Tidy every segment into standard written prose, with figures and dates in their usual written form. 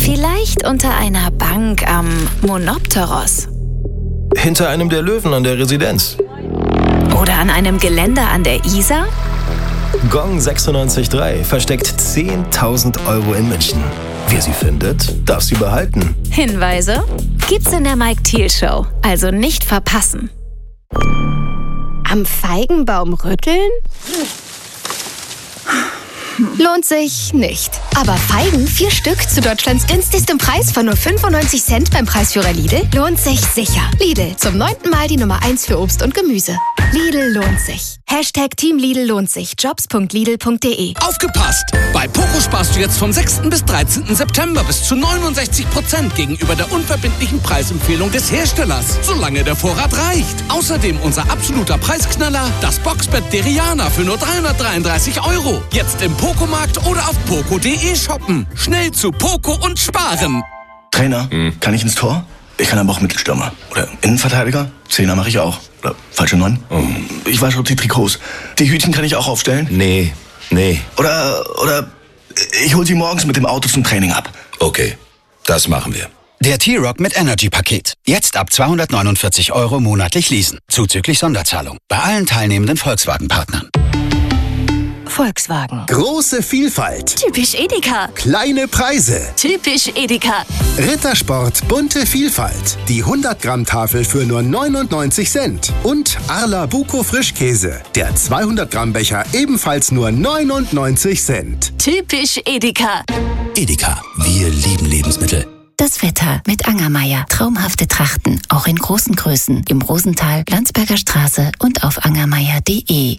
Vielleicht unter einer Bank am Monopteros. Hinter einem der Löwen an der Residenz. Oder an einem Geländer an der Isar? Gong 96.3 versteckt 10.000 Euro in München. Wer sie findet, darf sie behalten. Hinweise gibt's in der Mike Thiel Show, also nicht verpassen. Am Feigenbaum rütteln? Lohnt sich nicht. Aber Feigen, 4 Stück zu Deutschlands günstigstem Preis von nur 95 Cent beim Preisführer Lidl, lohnt sich sicher. Lidl, zum 9. Mal die Nummer 1 für Obst und Gemüse. Lidl lohnt sich. #Team Lidl lohnt sich. Jobs.lidl.de. Aufgepasst! Bei Poco sparst du jetzt vom 6. bis 13. September bis zu 69% gegenüber der unverbindlichen Preisempfehlung des Herstellers, solange der Vorrat reicht. Außerdem unser absoluter Preisknaller, das Boxbett Deriana für nur 333 €. Jetzt im Poco-Markt oder auf poco.de shoppen. Schnell zu Poco und sparen. Trainer, kann ich ins Tor? Ich kann aber auch Mittelstürmer. Oder Innenverteidiger? Zehner mache ich auch. Oder falsche 9? Ich wasche auch die Trikots. Die Hütchen kann ich auch aufstellen? Nee. Oder ich hol sie morgens mit dem Auto zum Training ab. Okay, das machen wir. Der T-Rock mit Energy-Paket. Jetzt ab 249 € monatlich leasen. Zuzüglich Sonderzahlung. Bei allen teilnehmenden Volkswagen-Partnern. Volkswagen. Große Vielfalt. Typisch Edeka. Kleine Preise. Typisch Edeka. Rittersport bunte Vielfalt. Die 100-Gramm-Tafel für nur 99 Cent. Und Arla Buco Frischkäse. Der 200-Gramm-Becher ebenfalls nur 99 Cent. Typisch Edeka. Edeka. Wir lieben Lebensmittel. Das Wetter mit Angermeier. Traumhafte Trachten, auch in großen Größen. Im Rosental, Landsberger Straße und auf angermeier.de.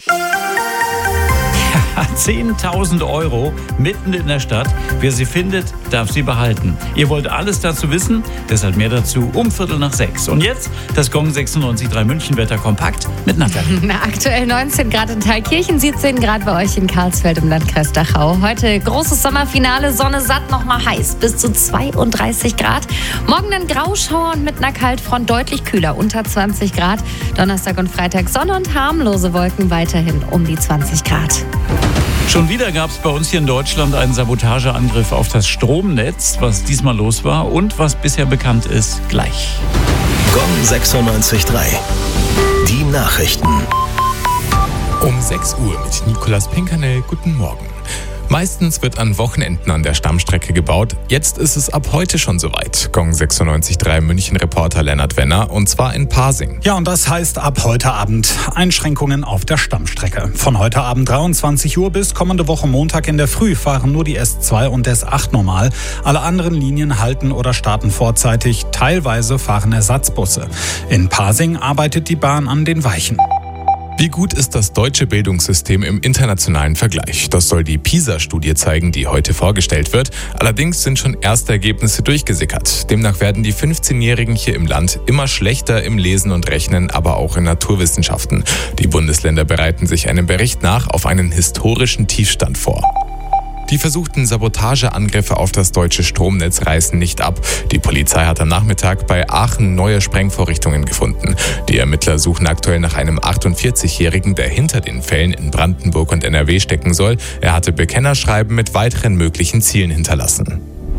10.000 € mitten in der Stadt. Wer sie findet, darf sie behalten. Ihr wollt alles dazu wissen? Deshalb mehr dazu um 5:45. Und jetzt das Gong 96.3 München Wetter kompakt mit Nathalie. Aktuell 19 Grad in Thalkirchen, 17 Grad bei euch in Karlsfeld im Landkreis Dachau. Heute großes Sommerfinale, Sonne satt, nochmal heiß, bis zu 32 Grad. Morgen dann Grauschauer und mit einer Kaltfront deutlich kühler, unter 20 Grad. Donnerstag und Freitag Sonne und harmlose Wolken, weiterhin um die 20 Grad. Schon wieder gab es bei uns hier in Deutschland einen Sabotageangriff auf das Stromnetz. Was diesmal los war und was bisher bekannt ist, gleich. Gong 96.3. Die Nachrichten. Um 6 Uhr mit Nicolas Pinkernell. Guten Morgen. Meistens wird an Wochenenden an der Stammstrecke gebaut. Jetzt ist es ab heute schon soweit. Gong 96.3 München-Reporter Lennart Wenner, und zwar in Pasing. Ja, und das heißt ab heute Abend Einschränkungen auf der Stammstrecke. Von heute Abend 23 Uhr bis kommende Woche Montag in der Früh fahren nur die S2 und S8 normal. Alle anderen Linien halten oder starten vorzeitig. Teilweise fahren Ersatzbusse. In Pasing arbeitet die Bahn an den Weichen. Wie gut ist das deutsche Bildungssystem im internationalen Vergleich? Das soll die PISA-Studie zeigen, die heute vorgestellt wird. Allerdings sind schon erste Ergebnisse durchgesickert. Demnach werden die 15-Jährigen hier im Land immer schlechter im Lesen und Rechnen, aber auch in Naturwissenschaften. Die Bundesländer bereiten sich einem Bericht nach auf einen historischen Tiefstand vor. Die versuchten Sabotageangriffe auf das deutsche Stromnetz reißen nicht ab. Die Polizei hat am Nachmittag bei Aachen neue Sprengvorrichtungen gefunden. Die Ermittler suchen aktuell nach einem 48-Jährigen, der hinter den Fällen in Brandenburg und NRW stecken soll. Er hatte Bekennerschreiben mit weiteren möglichen Zielen hinterlassen.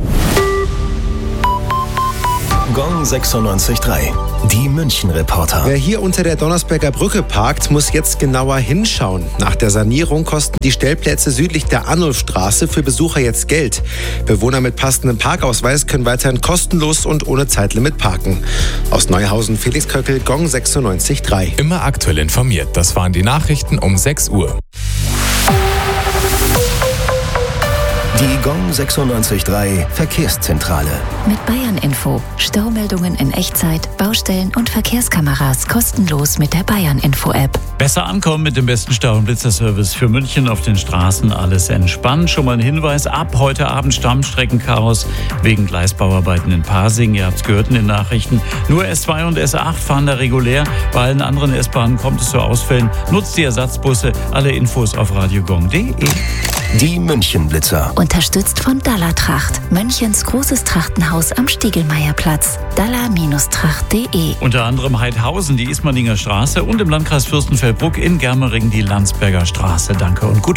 Gong 96.3. Die München-Reporter. Wer hier unter der Donnersberger Brücke parkt, muss jetzt genauer hinschauen. Nach der Sanierung kosten die Stellplätze südlich der Arnulfstraße für Besucher jetzt Geld. Bewohner mit passendem Parkausweis können weiterhin kostenlos und ohne Zeitlimit parken. Aus Neuhausen, Felix Köckel, Gong 96.3. Immer aktuell informiert. Das waren die Nachrichten um 6 Uhr. Die Gong 96.3 Verkehrszentrale. Mit Bayern Info. Staumeldungen in Echtzeit, Baustellen und Verkehrskameras kostenlos mit der Bayern Info App. Besser ankommen mit dem besten Stau- und Blitzerservice für München auf den Straßen. Alles entspannt. Schon mal ein Hinweis. Ab heute Abend Stammstreckenchaos wegen Gleisbauarbeiten in Pasing. Ihr habt es gehört in den Nachrichten. Nur S2 und S8 fahren da regulär. Bei allen anderen S-Bahnen kommt es zu Ausfällen. Nutzt die Ersatzbusse. Alle Infos auf radiogong.de. Die München-Blitzer. Unterstützt von Dalla-Tracht. Münchens großes Trachtenhaus am Stiegelmeierplatz. dalla-tracht.de. Unter anderem Heidhausen, die Ismaninger Straße und im Landkreis Fürstenfeldbruck in Germering die Landsberger Straße. Danke und gut.